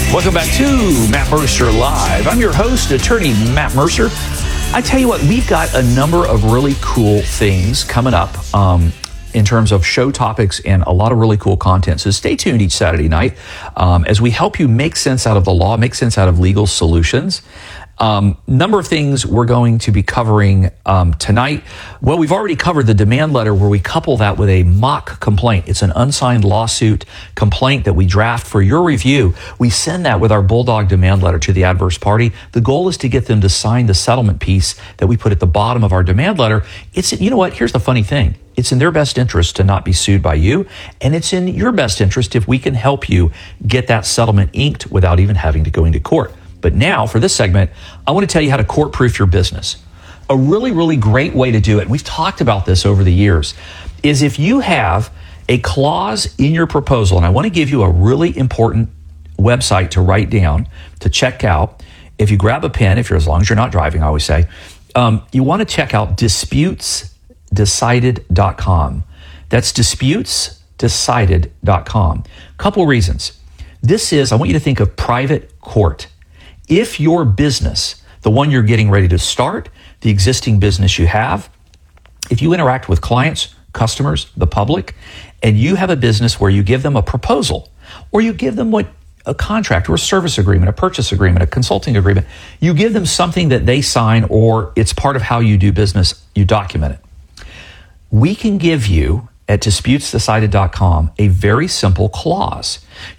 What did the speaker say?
Welcome back to Matt Mercer Live. I'm your host, attorney Matt Mercer. I tell you what, we've got a number of really cool things coming up in terms of show topics and a lot of really cool content. So stay tuned each Saturday night as we help you make sense out of the law, make sense out of legal solutions. Number of things we're going to be covering tonight. Well, we've already covered the demand letter where we couple that with a mock complaint. It's an unsigned lawsuit complaint that we draft for your review. We send that with our Bulldog demand letter to the adverse party. The goal is to get them to sign the settlement piece that we put at the bottom of our demand letter. You know what? Here's the funny thing. It's in their best interest to not be sued by you, and it's in your best interest if we can help you get that settlement inked without even having to go into court. But now, for this segment, I want to tell you how to court-proof your business. A really, really great way to do it, and we've talked about this over the years, is if you have a clause in your proposal, and I want to give you a really important website to write down, to check out. If you grab a pen, as long as you're not driving, I always say, you want to check out disputesdecided.com. That's disputesdecided.com. Couple of reasons. I want you to think of private court. If your business, the one you're getting ready to start, the existing business you have, if you interact with clients, customers, the public, and you have a business where you give them a proposal, or you give them a contract or a service agreement, a purchase agreement, a consulting agreement, you give them something that they sign or it's part of how you do business, you document it. We can give you at disputesdecided.com a very simple clause.